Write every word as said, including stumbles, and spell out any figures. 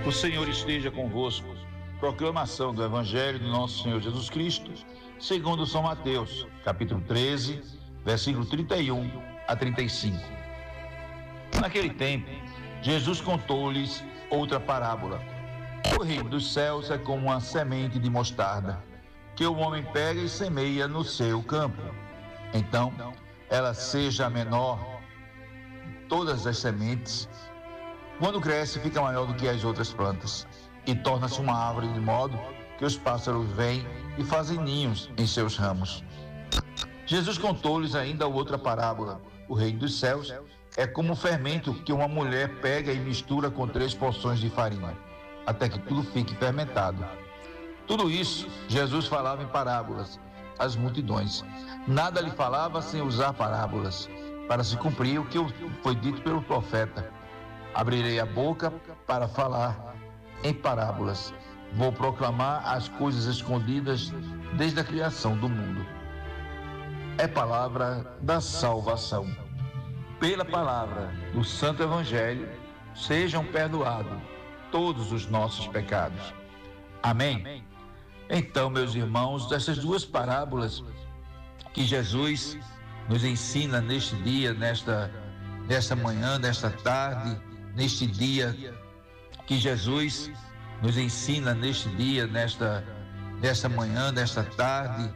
O Senhor esteja convosco. Proclamação do Evangelho do nosso Senhor Jesus Cristo, segundo São Mateus, capítulo treze, versículo trinta e um a trinta e cinco. Naquele tempo, Jesus contou-lhes outra parábola. O reino dos céus é como uma semente de mostarda, que o homem pega e semeia no seu campo. Então, ela seja a menor de todas as sementes, quando cresce, fica maior do que as outras plantas e torna-se uma árvore, de modo que os pássaros vêm e fazem ninhos em seus ramos. Jesus contou-lhes ainda outra parábola. O reino dos céus é como um fermento que uma mulher pega e mistura com três porções de farinha, até que tudo fique fermentado. Tudo isso Jesus falava em parábolas às multidões. Nada lhe falava sem usar parábolas, para se cumprir o que foi dito pelo profeta: abrirei a boca para falar em parábolas. Vou proclamar as coisas escondidas desde a criação do mundo. É palavra da salvação. Pela palavra do Santo Evangelho, sejam perdoados todos os nossos pecados. Amém? Então, meus irmãos, dessas duas parábolas que Jesus nos ensina neste dia, nesta, nesta manhã, nesta tarde, neste dia, que Jesus nos ensina neste dia, nesta, nesta manhã, nesta tarde,